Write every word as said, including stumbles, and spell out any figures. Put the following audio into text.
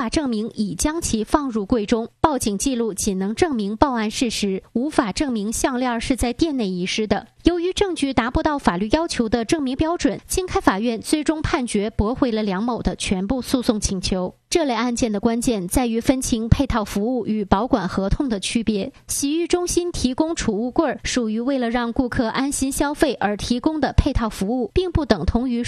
证明已将其放入柜中，报警记录仅能证明报案事实，无法证明项链是在店内遗失的。由于证据达不到法律要求的证明标准，经开法院最终判决驳回了梁某的全部诉讼请求。这类案件的关键在于分清配套服务与保管合同的区别。洗浴中心提供储物柜属于为了让顾客安心消费而提供的配套服务，并不等同于